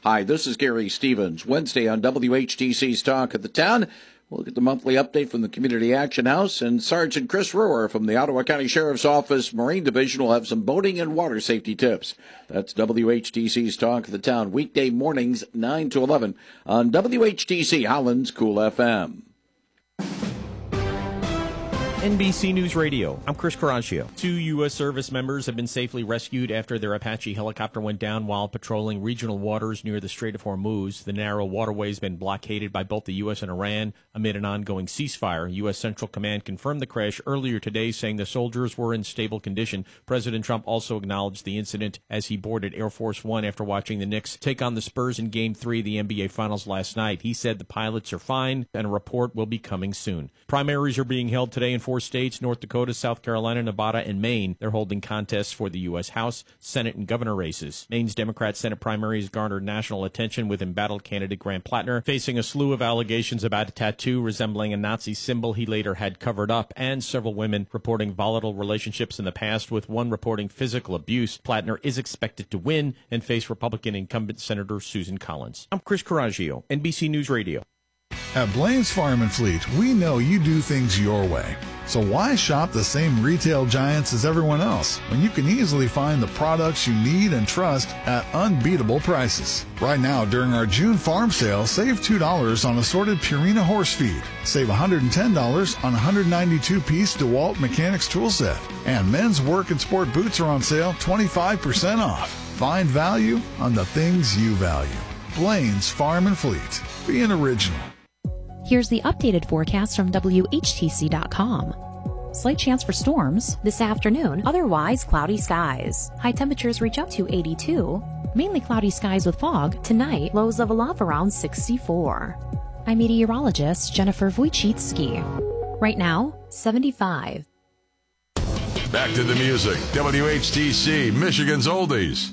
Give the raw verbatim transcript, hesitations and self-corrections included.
Hi, this is Gary Stevens. Wednesday on W H T C's Talk of the Town, we'll get the monthly update from the Community Action House, and Sergeant Chris Rohr from the Ottawa County Sheriff's Office Marine Division will have some boating and water safety tips. That's W H T C's Talk of the Town, weekday mornings nine to eleven on W H T C Holland's Cool F M. N B C News Radio, I'm Chris Caraccio. Two U S service members have been safely rescued after their Apache helicopter went down while patrolling regional waters near the Strait of Hormuz. The narrow waterway has been blockaded by both the U S and Iran amid an ongoing ceasefire. U S Central Command confirmed the crash earlier today, saying the soldiers were in stable condition. President Trump also acknowledged the incident as he boarded Air Force One after watching the Knicks take on the Spurs in Game three of the N B A Finals last night. He said the pilots are fine and a report will be coming soon. Primaries are being held today in four states, North Dakota, South Carolina, Nevada, and Maine. They're holding contests for the U S House, Senate, and governor races. Maine's Democrat Senate primaries garnered national attention with embattled candidate Grant Plattner facing a slew of allegations about a tattoo resembling a Nazi symbol he later had covered up, and several women reporting volatile relationships in the past, with one reporting physical abuse. Plattner is expected to win and face Republican incumbent Senator Susan Collins. I'm Chris Caraccio, N B C News Radio. At Blaine's Farm and Fleet, we know you do things your way. So why shop the same retail giants as everyone else when you can easily find the products you need and trust at unbeatable prices? Right now, during our June farm sale, save two dollars on assorted Purina horse feed. Save one hundred ten dollars on one hundred ninety-two piece DeWalt Mechanics tool set. And men's work and sport boots are on sale twenty-five percent off. Find value on the things you value. Blaine's Farm and Fleet. Be an original. Here's the updated forecast from W H T C dot com. Slight chance for storms this afternoon, otherwise cloudy skies. High temperatures reach up to eighty-two. Mainly cloudy skies with fog. Tonight, lows level off around sixty-four. I'm meteorologist Jennifer Wojcicki. Right now, seventy-five. Back to the music. W H T C, Michigan's Oldies.